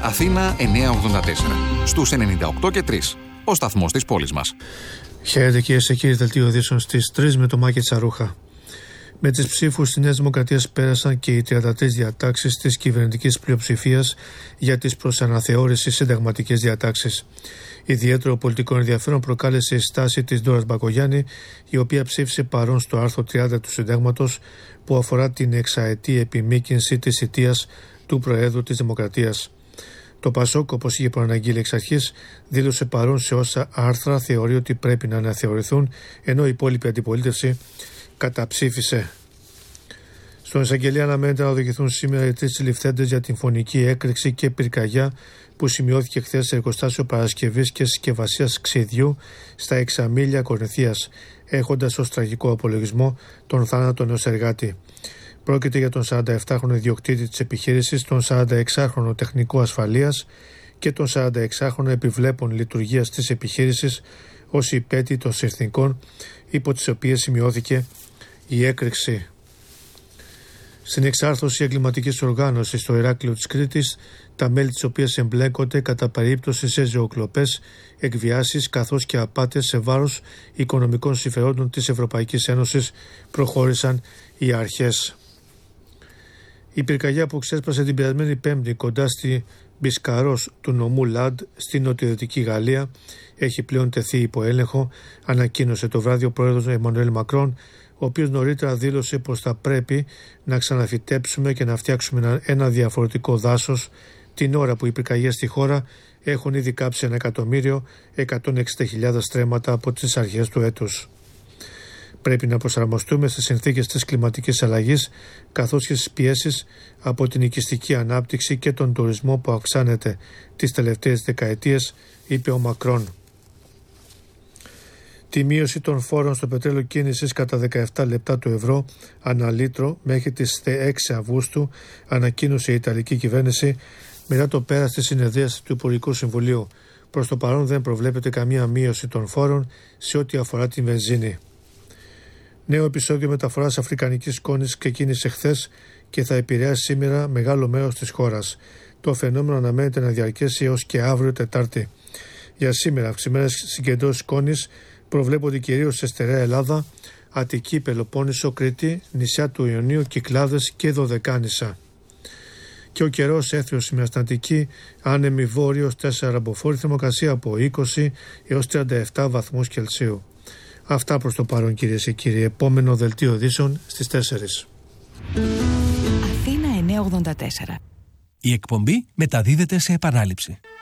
Αθήνα 984. Στους 98 και 3. Ο σταθμός της πόλης μας. Χαίρετε κυρίες και κύριοι, δελτίο ειδήσεων στις 3 με το Μάκη Τσαρούχα. Με τις ψήφους της Νέας Δημοκρατίας πέρασαν και οι 33 διατάξεις της κυβερνητικής πλειοψηφίας για τις προσαναθεώρησης συνταγματικές διατάξεις. Ιδιαίτερο πολιτικό ενδιαφέρον προκάλεσε η στάση της Ντόρας Μπακογιάννη, η οποία ψήφισε παρόν στο άρθρο 30 του Συντάγματος που αφορά την εξαετή επιμήκυνση της θητείας του Προέδρου της Δημοκρατίας. Το ΠΑΣΟΚ, όπως είχε προαναγγείλει εξ αρχής, δήλωσε παρόν σε όσα άρθρα θεωρεί ότι πρέπει να αναθεωρηθούν, ενώ η υπόλοιπη αντιπολίτευση καταψήφισε. Στον εισαγγελέα αναμένεται να οδηγηθούν σήμερα οι 3 συλληφθέντες για την φωνική έκρηξη και πυρκαγιά που σημειώθηκε χθες σε εργοστάσιο παρασκευής και συσκευασίας ξυδιού στα Εξαμήλια Κορινθίας, έχοντας ως τραγικό απολογισμό τον θάνατο ενός εργάτη. Πρόκειται για τον 47χρονο ιδιοκτήτη της επιχείρησης, τον 46χρονο τεχνικό ασφαλείας και τον 46χρονο επιβλέπων λειτουργίας της επιχείρησης ως υπέτη των συνθηκών υπό τις οποίες σημειώθηκε η έκρηξη. Στην εξάρθρωση εγκληματικής οργάνωσης στο Ηράκλειο της Κρήτης, τα μέλη της οποίας εμπλέκονται κατά περίπτωση σε ζωοκλοπές, εκβιάσεις καθώς και απάτες σε βάρος οικονομικών συμφερόντων της Ευρωπαϊκής Ένωσης, προχώρησαν οι αρχές. Η πυρκαγιά που ξέσπασε την περασμένη Πέμπτη κοντά στη Μπισκαρός του νομού Λαντ στην νοτιοδυτική Γαλλία έχει πλέον τεθεί υπό έλεγχο, ανακοίνωσε το βράδυ ο πρόεδρος Εμμανουέλ Μακρόν, ο οποίος νωρίτερα δήλωσε πως θα πρέπει να ξαναφυτέψουμε και να φτιάξουμε ένα διαφορετικό δάσος την ώρα που οι πυρκαγιές στη χώρα έχουν ήδη κάψει 1.160.000 στρέμματα από τις αρχές του έτους. Πρέπει να προσαρμοστούμε στις συνθήκες της κλιματικής αλλαγής καθώς και στις πιέσεις από την οικιστική ανάπτυξη και τον τουρισμό που αυξάνεται τις τελευταίες δεκαετίες, είπε ο Μακρόν. Τη μείωση των φόρων στο πετρέλαιο κίνησης κατά 17 λεπτά του ευρώ ανά λίτρο μέχρι τις 6 Αυγούστου ανακοίνωσε η Ιταλική κυβέρνηση μετά το πέρας της συνεδρίασης του Υπουργικού Συμβουλίου. Προς το παρόν δεν προβλέπεται καμία μείωση των φόρων σε ό,τι αφορά την βενζίνη. Νέο επεισόδιο μεταφοράς αφρικανικής σκόνης ξεκίνησε χθες και θα επηρεάσει σήμερα μεγάλο μέρος της χώρας. Το φαινόμενο αναμένεται να διαρκέσει έως και αύριο Τετάρτη. Για σήμερα, αυξημένες συγκεντρώσεις σκόνης προβλέπονται κυρίως σε στερεά Ελλάδα, Αττική, Πελοπόννησο, Κρήτη, νησιά του Ιωνίου, Κυκλάδες και Δωδεκάνησα. Και ο καιρός έθριος με αστατική, άνεμη βόρειος 4 ραμποφόρη, θερμοκρασία από 20 έως 37 βαθμούς Κελσίου. Αυτά προς το παρόν κυρίες και κύριοι. Επόμενο δελτίο ειδήσεων στις 4. Αθήνα 984. Η εκπομπή μεταδίδεται σε επανάληψη.